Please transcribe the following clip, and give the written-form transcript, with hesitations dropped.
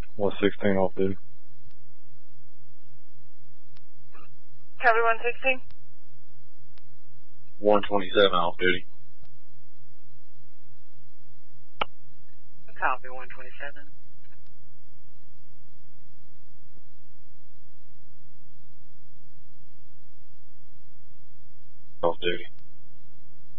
116 off duty. Copy 116. 127 off duty. Copy 127. Off duty.